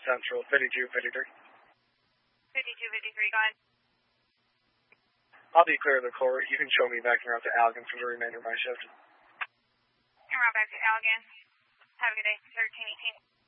Central, 5253. 5253, go ahead. I'll be clear of the court. You can show me back en route to Allegan for the remainder of my shift. En route back to Allegan. Have a good day, 1318.